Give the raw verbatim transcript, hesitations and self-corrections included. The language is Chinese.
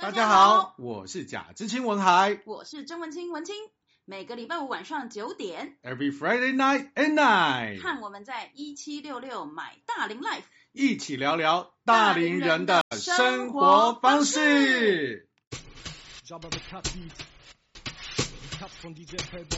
大家好，我是贾知青文海， 我是曾文清文清。每个礼拜五晚上九点 ，Every Friday night at night， 看我们在一七六六买大龄 Life， 一起聊聊大龄人的生活方式。